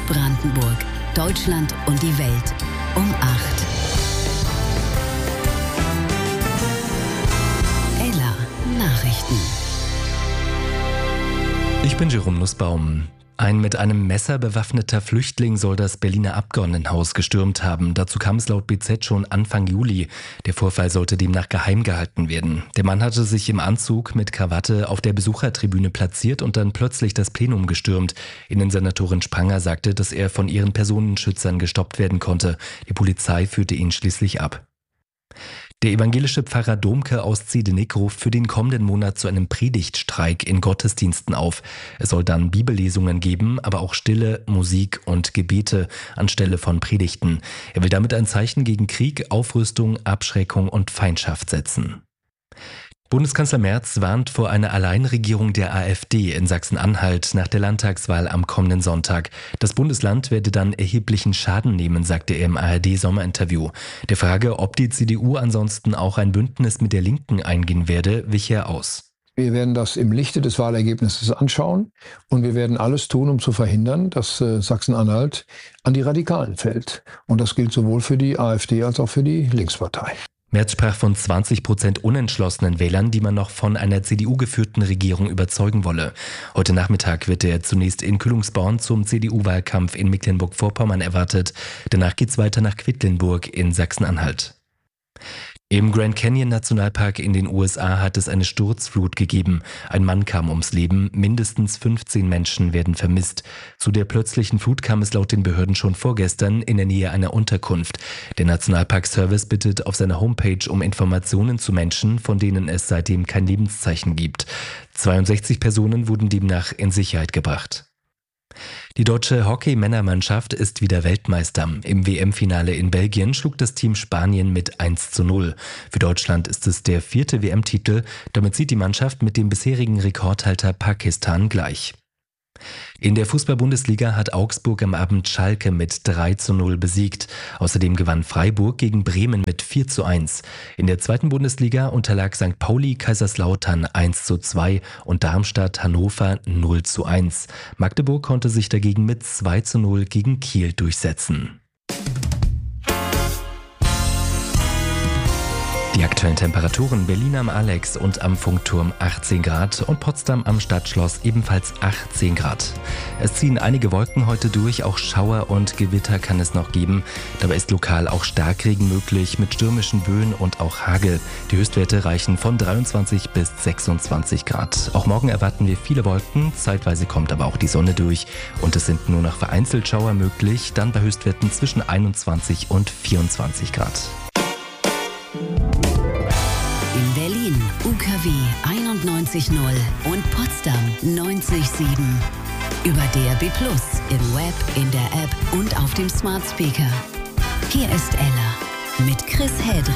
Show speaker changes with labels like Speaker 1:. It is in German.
Speaker 1: Brandenburg, Deutschland und die Welt um 8. Ella Nachrichten.
Speaker 2: Ich bin Jerome Nussbaum. Ein mit einem Messer bewaffneter Flüchtling soll das Berliner Abgeordnetenhaus gestürmt haben. Dazu kam es laut BZ schon Anfang Juli. Der Vorfall sollte demnach geheim gehalten werden. Der Mann hatte sich im Anzug mit Krawatte auf der Besuchertribüne platziert und dann plötzlich das Plenum gestürmt. Innensenatorin Spranger sagte, dass er von ihren Personenschützern gestoppt werden konnte. Die Polizei führte ihn schließlich ab. Der evangelische Pfarrer Domke aus Ziedenick ruft für den kommenden Monat zu einem Predigtstreik in Gottesdiensten auf. Es soll dann Bibellesungen geben, aber auch Stille, Musik und Gebete anstelle von Predigten. Er will damit ein Zeichen gegen Krieg, Aufrüstung, Abschreckung und Feindschaft setzen. Bundeskanzler Merz warnt vor einer Alleinregierung der AfD in Sachsen-Anhalt nach der Landtagswahl am kommenden Sonntag. Das Bundesland werde dann erheblichen Schaden nehmen, sagte er im ARD-Sommerinterview. Der Frage, ob die CDU ansonsten auch ein Bündnis mit der Linken eingehen werde, wich er aus.
Speaker 3: Wir werden das im Lichte des Wahlergebnisses anschauen und wir werden alles tun, um zu verhindern, dass Sachsen-Anhalt an die Radikalen fällt. Und das gilt sowohl für die AfD als auch für die Linkspartei.
Speaker 2: Merz sprach von 20% unentschlossenen Wählern, die man noch von einer CDU-geführten Regierung überzeugen wolle. Heute Nachmittag wird er zunächst in Kühlungsborn zum CDU-Wahlkampf in Mecklenburg-Vorpommern erwartet. Danach geht's weiter nach Quedlinburg in Sachsen-Anhalt. Im Grand Canyon Nationalpark in den USA hat es eine Sturzflut gegeben. Ein Mann kam ums Leben, mindestens 15 Menschen werden vermisst. Zu der plötzlichen Flut kam es laut den Behörden schon vorgestern in der Nähe einer Unterkunft. Der Nationalpark-Service bittet auf seiner Homepage um Informationen zu Menschen, von denen es seitdem kein Lebenszeichen gibt. 62 Personen wurden demnach in Sicherheit gebracht. Die deutsche Hockey-Männermannschaft ist wieder Weltmeister. Im WM-Finale in Belgien schlug das Team Spanien mit 1:0. Für Deutschland ist es der 4. WM-Titel. Damit zieht die Mannschaft mit dem bisherigen Rekordhalter Pakistan gleich. In der Fußball-Bundesliga hat Augsburg am Abend Schalke mit 3:0 besiegt. Außerdem gewann Freiburg gegen Bremen mit 4:1. In der 2. Bundesliga unterlag St. Pauli Kaiserslautern 1:2 und Darmstadt Hannover 0:1. Magdeburg konnte sich dagegen mit 2:0 gegen Kiel durchsetzen. Die aktuellen Temperaturen: Berlin am Alex und am Funkturm 18 Grad und Potsdam am Stadtschloss ebenfalls 18 Grad. Es ziehen einige Wolken heute durch, auch Schauer und Gewitter kann es noch geben. Dabei ist lokal auch Starkregen möglich mit stürmischen Böen und auch Hagel. Die Höchstwerte reichen von 23 bis 26 Grad. Auch morgen erwarten wir viele Wolken, zeitweise kommt aber auch die Sonne durch und es sind nur noch vereinzelt Schauer möglich, dann bei Höchstwerten zwischen 21 und 24 Grad.
Speaker 1: In Berlin UKW 91.0 und Potsdam 90.7. Über DAB+, im Web, in der App und auf dem Smart Speaker. Hier ist Ella mit Chris Hedrick.